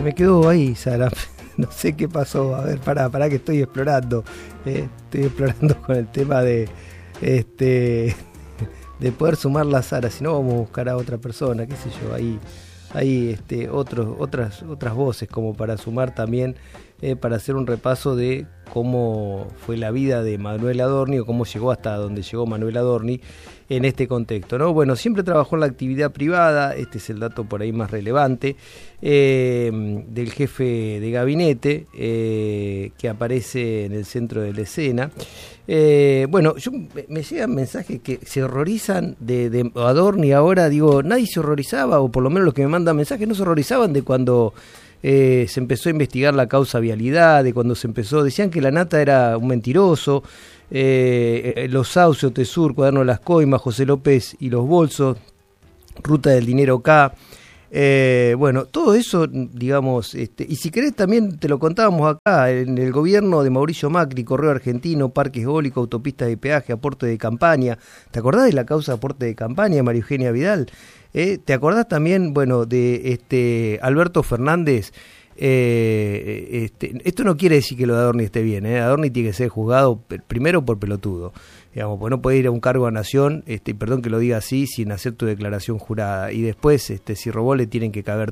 Se me quedó ahí, Sara. No sé qué pasó. A ver, pará que estoy explorando. Estoy explorando con el tema de poder sumar la Sara. Si no, vamos a buscar a otra persona, qué sé yo. Hay otras voces como para sumar también, para hacer un repaso de cómo fue la vida de Manuel Adorni o cómo llegó hasta donde llegó Manuel Adorni en este contexto, ¿no? Bueno, siempre trabajó en la actividad privada, este es el dato por ahí más relevante, del jefe de gabinete, que aparece en el centro de la escena. Bueno, me llegan mensajes que se horrorizan de Adorni ahora, digo, nadie se horrorizaba, o por lo menos los que me mandan mensajes no se horrorizaban de cuando se empezó a investigar la causa vialidad, de cuando se empezó, decían que la Nata era un mentiroso, los Saucios, Tesur, Cuaderno de las Coimas, José López y los Bolsos, Ruta del Dinero K. Bueno, todo eso, digamos, y si querés también te lo contábamos acá, en el gobierno de Mauricio Macri, Correo Argentino, Parques Eólicos, autopistas de peaje, aporte de campaña. ¿Te acordás de la causa de aporte de campaña, María Eugenia Vidal? ¿Te acordás también, bueno, de Alberto Fernández? Esto no quiere decir que lo de Adorni esté bien, Adorni tiene que ser juzgado primero por pelotudo, digamos, pues no puede ir a un cargo a nación, perdón que lo diga así, sin hacer tu declaración jurada, y después, si robó le tienen que caber